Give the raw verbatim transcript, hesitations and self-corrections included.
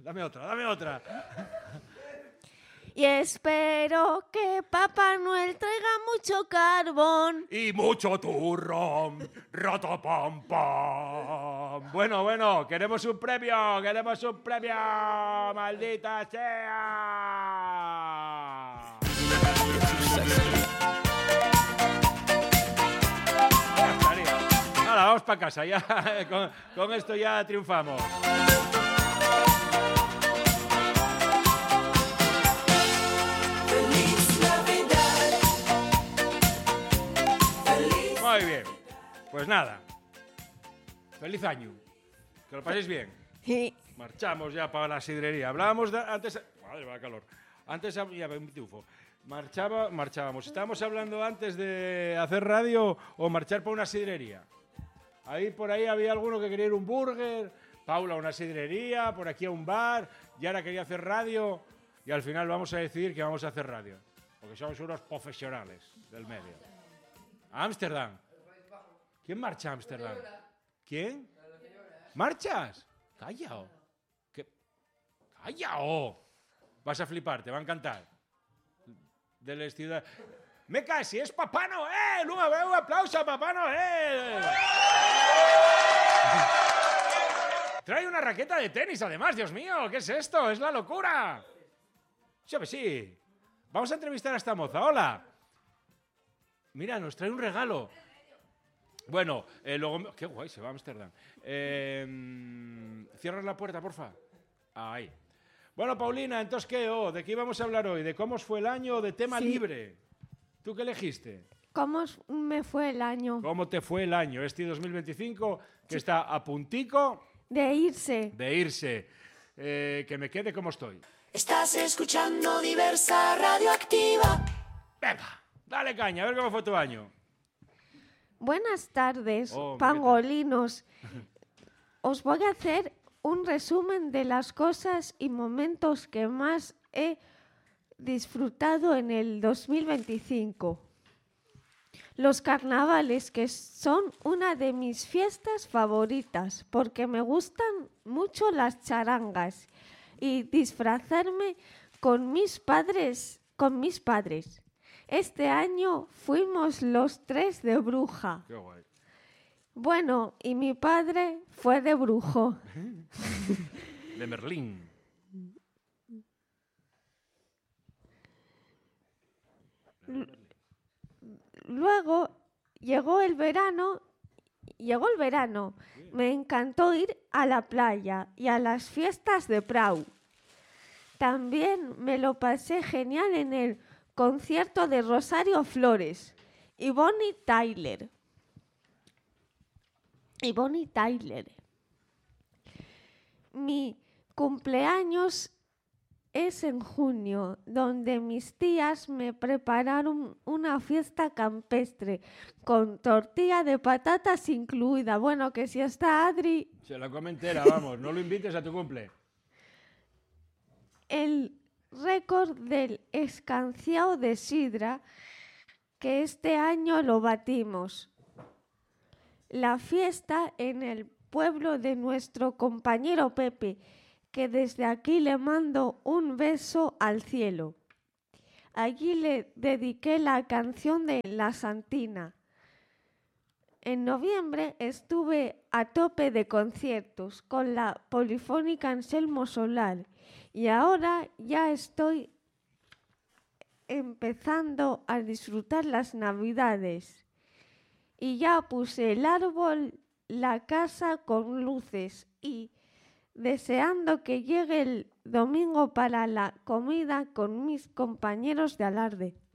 Dame otra, dame otra. Y espero que Papá Noel traiga mucho carbón. Y mucho turrón. Ratapam, pam. Bueno, bueno, queremos un premio, queremos un premio. ¡Maldita sea! Ya estaría. Ahora, vamos para casa, ya con, con esto ya triunfamos. Muy bien, pues nada, feliz año, que lo paséis bien. Sí. Marchamos ya para la sidrería. Hablábamos de, antes, madre va calor, antes ya un tufo. Marchaba, marchábamos, estábamos hablando antes de hacer radio o marchar para una sidrería. Ahí por ahí había alguno que quería ir a un burger, Paula a una sidrería, por aquí a un bar, Yara quería hacer radio y al final vamos a decidir que vamos a hacer radio, porque somos unos profesionales del medio. A Ámsterdam. ¿Quién marcha a Ámsterdam? ¿Quién? ¿Marchas? Callao. ¿Qué? Callao. Vas a flipar, te va a encantar. De la ciudad. Me casi, es Papá Noel. Un, un aplauso a Papá Noel. Trae una raqueta de tenis, además, Dios mío. ¿Qué es esto? Es la locura. Sí, pues sí. Vamos a entrevistar a esta moza. Hola. Mira, nos trae un regalo. Bueno, eh, luego... Qué guay, se va a Ámsterdam. Eh, Cierras la puerta, porfa. Ahí. Bueno, Paulina, entonces, ¿qué? Oh, ¿de qué íbamos a hablar hoy? ¿De cómo os fue el año? ¿De tema Sí. libre? ¿Tú qué elegiste? ¿Cómo me fue el año? ¿Cómo te fue el año? Este dos mil veinticinco, que sí. Está a puntico... De irse. De irse. Eh, que me quede como estoy. Estás escuchando Diversa Radioactiva. Venga, dale caña, a ver cómo fue tu año. Buenas tardes, oh, pangolinos. Os voy a hacer un resumen de las cosas y momentos que más he disfrutado en el dos mil veinticinco. Los carnavales, que son una de mis fiestas favoritas, porque me gustan mucho las charangas y disfrazarme con mis padres, con mis padres. Este año fuimos los tres de bruja. Qué guay. Bueno, y mi padre fue de brujo. De Merlín. Luego llegó el verano, llegó el verano. Me encantó ir a la playa y a las fiestas de Prau. También me lo pasé genial en el concierto de Rosario Flores y Bonnie Tyler. Y Bonnie Tyler. Mi cumpleaños es en junio, donde mis tías me prepararon una fiesta campestre con tortilla de patatas incluida. Bueno, que si está Adri... Se la come entera, vamos, no lo invites a tu cumple. El récord del escanciao de sidra, que este año lo batimos. La fiesta en el pueblo de nuestro compañero Pepe, que desde aquí le mando un beso al cielo. Allí le dediqué la canción de La Santina. En noviembre estuve a tope de conciertos con la Polifónica Anselmo Solar y ahora ya estoy empezando a disfrutar las Navidades. Y ya puse el árbol, la casa con luces y deseando que llegue el domingo para la comida con mis compañeros de alarde.